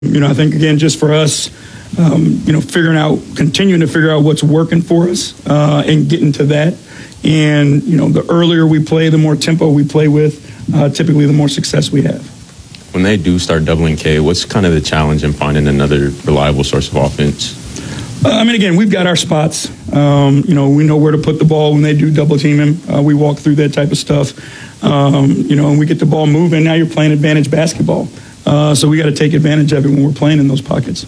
I think, again, just for us, continuing to figure out what's working for us and getting to that. And, the earlier we play, the more tempo we play with, typically the more success we have. When they do start doubling K, what's kind of the challenge in finding another reliable source of offense? Again, we've got our spots. We know where to put the ball when they do double team him. We walk through that type of stuff. And we get the ball moving. Now you're playing advantage basketball. So we got to take advantage of it when we're playing in those pockets.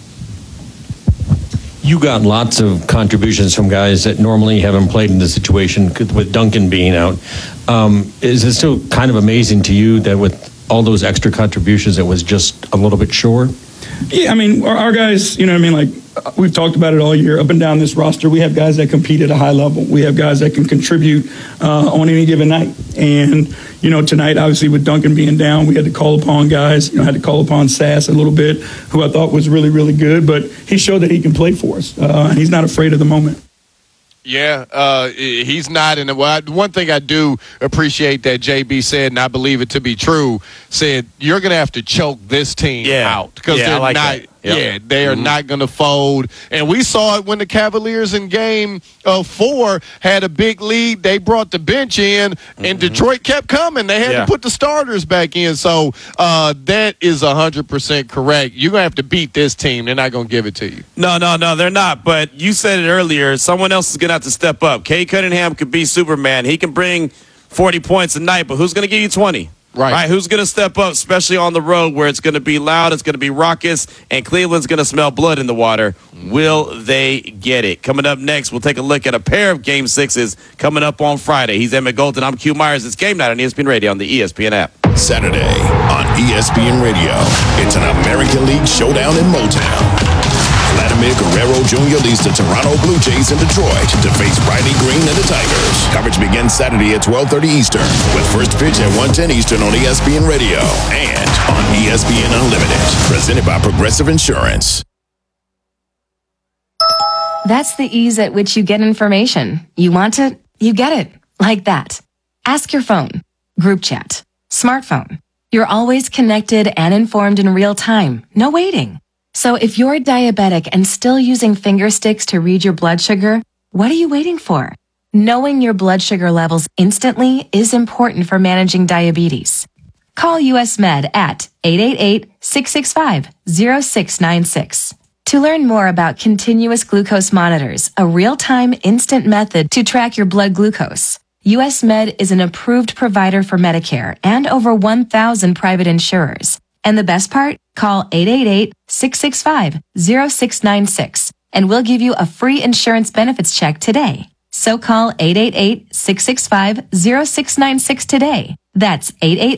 You got lots of contributions from guys that normally haven't played in this situation with Duncan being out. Is it still kind of amazing to you that with all those extra contributions, it was just a little bit short? Yeah, our guys, we've talked about it all year, up and down this roster. We have guys that compete at a high level. We have guys that can contribute on any given night. And, tonight, obviously, with Duncan being down, we had to call upon guys, had to call upon Sass a little bit, who I thought was really, really good. But he showed that he can play for us, and he's not afraid of the moment. Yeah, he's not. And one thing I do appreciate that JB said, and I believe it to be true, said you're going to have to choke this team out because they're not. That. Yep. Yeah, they are not going to fold. And we saw it when the Cavaliers in game 4 had a big lead. They brought the bench in, and Detroit kept coming. They had to put the starters back in. So that is 100% correct. You're going to have to beat this team. They're not going to give it to you. No, they're not. But you said it earlier. Someone else is going to have to step up. Cade Cunningham could be Superman. He can bring 40 points a night, but who's going to give you 20? Right. Who's going to step up, especially on the road where it's going to be loud, it's going to be raucous, and Cleveland's going to smell blood in the water? Will they get it? Coming up next, we'll take a look at a pair of Game 6s coming up on Friday. He's Emmett Golden. I'm Q Myers. It's Game Night on ESPN Radio on the ESPN app. Saturday on ESPN Radio, it's an American League showdown in Motown. Vladimir Guerrero Jr. leads the Toronto Blue Jays in Detroit to face Riley Green and the Tigers. Coverage begins Saturday at 12:30 Eastern with first pitch at 1:10 Eastern on ESPN Radio and on ESPN Unlimited. Presented by Progressive Insurance. That's the ease at which you get information. You want it, you get it. Like that. Ask your phone. Group chat. Smartphone. You're always connected and informed in real time. No waiting. So if you're diabetic and still using finger sticks to read your blood sugar, what are you waiting for? Knowing your blood sugar levels instantly is important for managing diabetes. Call US Med at 888-665-0696. To learn more about continuous glucose monitors, a real-time instant method to track your blood glucose, US Med is an approved provider for Medicare and over 1,000 private insurers. And the best part? Call 888-665-0696 and we'll give you a free insurance benefits check today. So call 888-665-0696 today. That's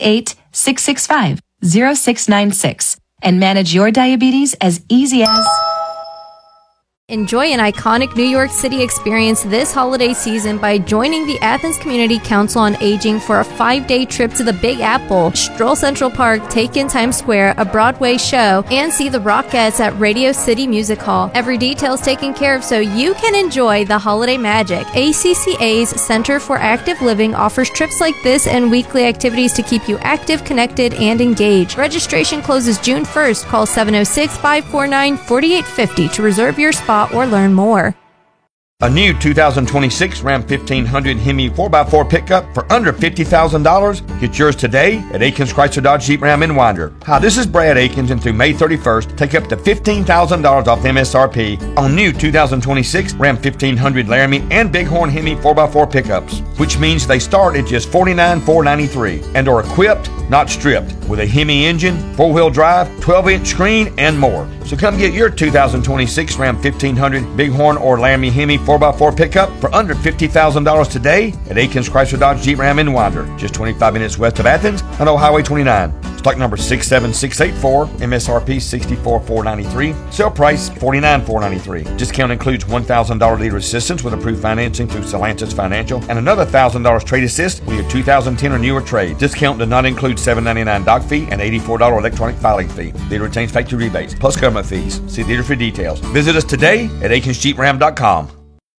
888-665-0696 and manage your diabetes as easy as... Enjoy an iconic New York City experience this holiday season by joining the Athens Community Council on Aging for a 5-day trip to the Big Apple, stroll Central Park, take in Times Square, a Broadway show, and see the Rockettes at Radio City Music Hall. Every detail is taken care of so you can enjoy the holiday magic. ACCA's Center for Active Living offers trips like this and weekly activities to keep you active, connected, and engaged. Registration closes June 1st. Call 706-549-4850 to reserve your spot or learn more. A new 2026 Ram 1500 Hemi 4x4 pickup for under $50,000. Get yours today at Akins Chrysler Dodge Jeep Ram in Winder. Hi, this is Brad Akins, and through May 31st, take up to $15,000 off MSRP on new 2026 Ram 1500 Laramie and Bighorn Hemi 4x4 pickups, which means they start at just $49,493 and are equipped, not stripped, with a Hemi engine, 4-wheel drive, 12-inch screen, and more. So come get your 2026 Ram 1500 Bighorn or Laramie Hemi 4x4 pickup for under $50,000 today at Akins Chrysler Dodge Jeep Ram in Winder, just 25 minutes west of Athens on Old Highway 29. Stock number 67684, MSRP $64,493, sale price $49,493. Discount includes $1,000 leader assistance with approved financing through Stellantis Financial and another $1,000 trade assist with your 2010 or newer trade. Discount does not include $7.99 doc fee and $84 electronic filing fee. Leader retains factory rebates plus government fees. See dealer for details. Visit us today at AkinsJeepRam.com.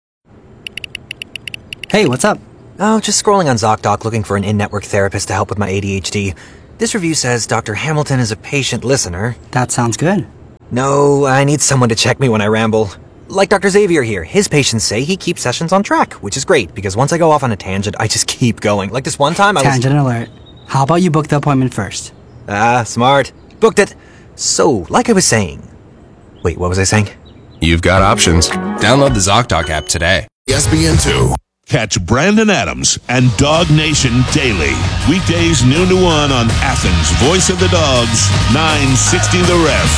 Hey, what's up? Oh, just scrolling on ZocDoc looking for an in-network therapist to help with my ADHD. This review says Dr. Hamilton is a patient listener. That sounds good. No, I need someone to check me when I ramble. Like Dr. Xavier here, his patients say he keeps sessions on track, which is great, because once I go off on a tangent, I just keep going. Like this one time I was... Tangent alert. How about you book the appointment first? Ah, smart. Booked it. So, like I was saying... Wait, what was I saying? You've got options. Download the ZocDoc app today. ESPN2. Catch Brandon Adams and Dog Nation daily. Weekdays noon to 1 on Athens' Voice of the Dogs, 960 The Ref.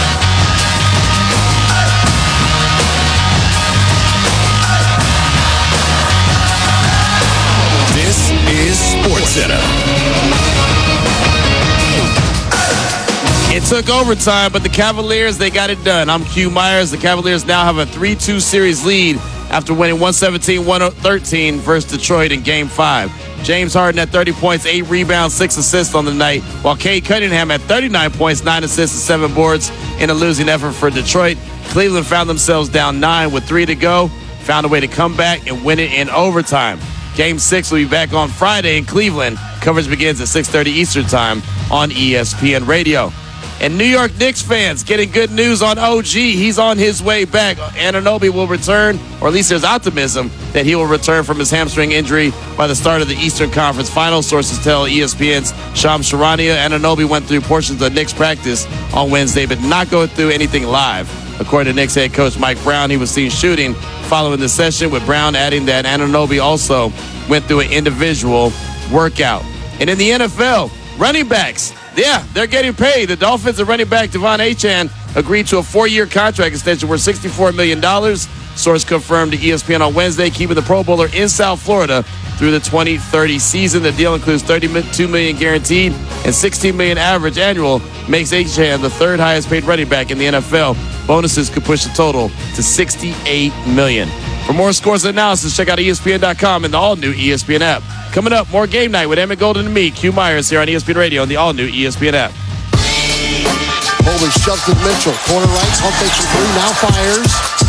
This is SportsCenter. It took overtime, but the Cavaliers, they got it done. I'm Q Myers. The Cavaliers now have a 3-2 series lead after winning 117-113 versus Detroit in Game 5. James Harden had 30 points, 8 rebounds, 6 assists on the night, while Cade Cunningham had 39 points, 9 assists, and 7 boards in a losing effort for Detroit. Cleveland found themselves down 9 with 3 to go, found a way to come back and win it in overtime. Game 6 will be back on Friday in Cleveland. Coverage begins at 6:30 Eastern Time on ESPN Radio. And New York Knicks fans getting good news on OG. He's on his way back. Anunoby will return, or at least there's optimism that he will return from his hamstring injury by the start of the Eastern Conference Finals. Sources tell ESPN's Shams Charania Anunoby went through portions of Knicks practice on Wednesday, but not going through anything live. According to Knicks head coach Mike Brown, he was seen shooting following the session, with Brown adding that Anunoby also went through an individual workout. And in the NFL, running backs, yeah, they're getting paid. The Dolphins and running back Devon Achane agreed to a 4-year contract extension worth $64 million. Source confirmed to ESPN on Wednesday, keeping the Pro Bowler in South Florida through the 2030 season. The deal includes $32 million guaranteed and $16 million average annual, makes Achane the 3rd highest paid running back in the NFL. Bonuses could push the total to $68 million. For more scores and analysis, check out ESPN.com and the all-new ESPN app. Coming up, more Game Night with Emmett Golden and me, Q Myers, here on ESPN Radio and the all-new ESPN app. Bowman shoves to Mitchell. Corner right, pump fakes for 3, now fires.